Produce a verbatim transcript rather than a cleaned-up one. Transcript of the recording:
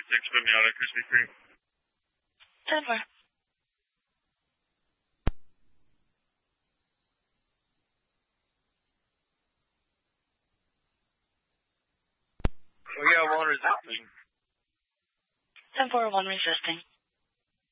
six, put me out at Krispy Kreme. ten four. We got one resisting. ten four, one resisting.